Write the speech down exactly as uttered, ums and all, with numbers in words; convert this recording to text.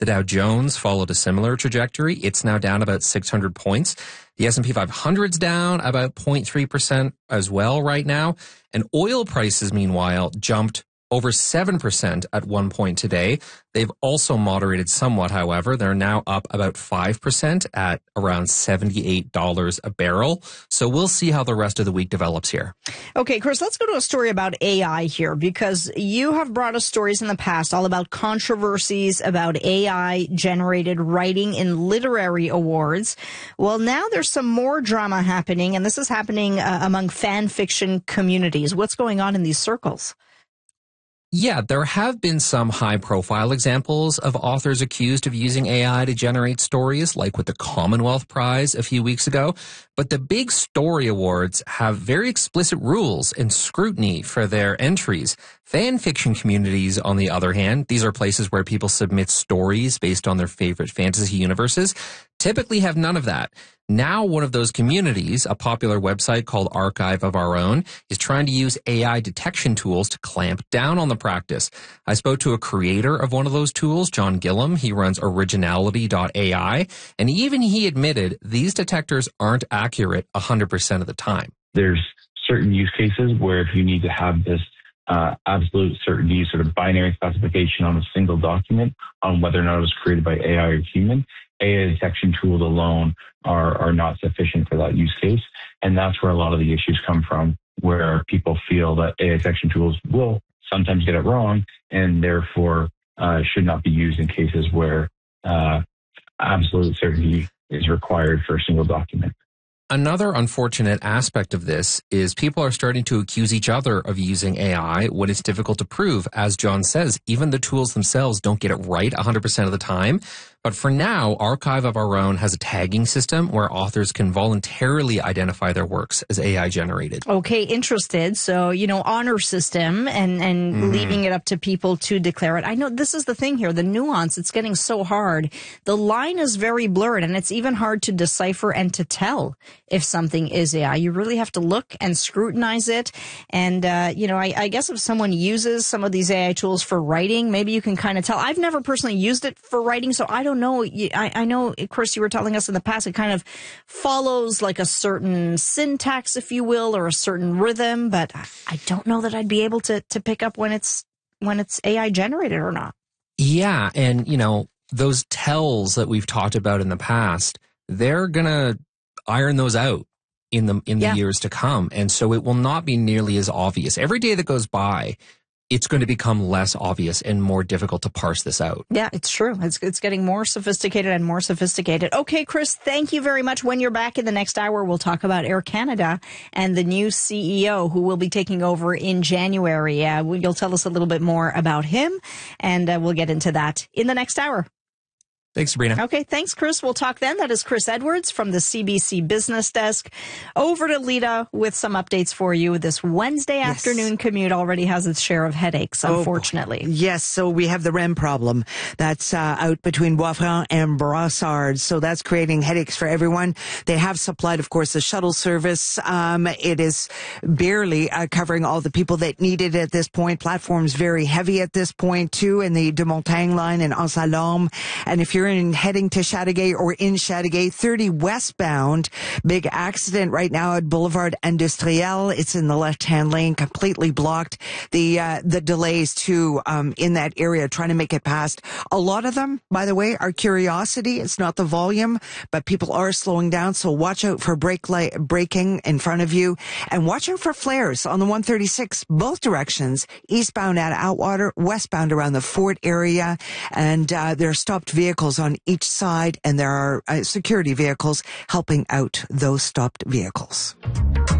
The Dow Jones followed a similar trajectory. It's now down about six hundred points. The S and P five hundred's down about zero point three percent as well right now. And oil prices, meanwhile, jumped over seven percent at one point today. They've also moderated somewhat, however. They're now up about five percent at around seventy-eight dollars a barrel. So we'll see how the rest of the week develops here. Okay, Chris, let's go to a story about A I here, because you have brought us stories in the past all about controversies about A I-generated writing in literary awards. Well, now there's some more drama happening, and this is happening uh, among fan fiction communities. What's going on in these circles? Yeah, there have been some high-profile examples of authors accused of using A I to generate stories, like with the Commonwealth Prize a few weeks ago. But the big story awards have very explicit rules and scrutiny for their entries. Fan fiction communities, on the other hand, these are places where people submit stories based on their favorite fantasy universes, typically have none of that. Now, one of those communities, a popular website called Archive of Our Own, is trying to use A I detection tools to clamp down on the practice. I spoke to a creator of one of those tools, John Gillam. He runs originality dot A I, and even he admitted these detectors aren't accurate one hundred percent of the time. There's certain use cases where if you need to have this uh, absolute certainty, sort of binary classification on a single document on whether or not it was created by A I or human, A I detection tools alone are, are not sufficient for that use case. And that's where a lot of the issues come from, where people feel that A I detection tools will sometimes get it wrong and therefore uh, should not be used in cases where uh, absolute certainty is required for a single document. Another unfortunate aspect of this is people are starting to accuse each other of using A I when it's difficult to prove. As John says, even the tools themselves don't get it right one hundred percent of the time. But for now, Archive of Our Own has a tagging system where authors can voluntarily identify their works as A I generated. Okay, interested. So, you know, honor system and, and mm-hmm. leaving it up to people to declare it. I know this is the thing here, the nuance. It's getting so hard. The line is very blurred, and it's even hard to decipher and to tell if something is A I. You really have to look and scrutinize it. And, uh, you know, I, I guess if someone uses some of these A I tools for writing, maybe you can kind of tell. I've never personally used it for writing, so I don't know. I, I know, Chris, you were telling us in the past, it kind of follows like a certain syntax, if you will, or a certain rhythm, but I don't know that I'd be able to, to pick up when it's, when it's A I generated or not. Yeah. And, you know, those tells that we've talked about in the past, they're going to iron those out in the, in the yeah. years to come. And so it will not be nearly as obvious. Every day that goes by, it's going to become less obvious and more difficult to parse this out. Yeah, it's true. It's it's getting more sophisticated and more sophisticated. Okay, Chris, thank you very much. When you're back in the next hour, we'll talk about Air Canada and the new C E O who will be taking over in January. Uh, you'll tell us a little bit more about him, and uh, we'll get into that in the next hour. Thanks, Sabrina. Okay, thanks, Chris. We'll talk then. That is Chris Edwards from the C B C Business Desk. Over to Lita with some updates for you. This Wednesday yes. afternoon commute already has its share of headaches, unfortunately. Oh, yes, so we have the R E M problem. That's uh, out between Bois-Franc and Brossard. So that's creating headaches for everyone. They have supplied, of course, the shuttle service. Um, it is barely uh, covering all the people that need it at this point. Platform's very heavy at this point, too, in the De Montagne line and Anse-à-Lorme. And if you're in heading to Chateauguay or in Chateauguay, thirty westbound, big accident right now at Boulevard Industriel. It's in the left-hand lane, completely blocked. The uh, the delays too um, in that area, trying to make it past. A lot of them, by the way, are curiosity. It's not the volume, but people are slowing down. So watch out for brake light braking in front of you, and watch out for flares on the one thirty-six, both directions, eastbound at Outwater, westbound around the Fort area, and uh, there are stopped vehicles on each side, and there are uh, security vehicles helping out those stopped vehicles.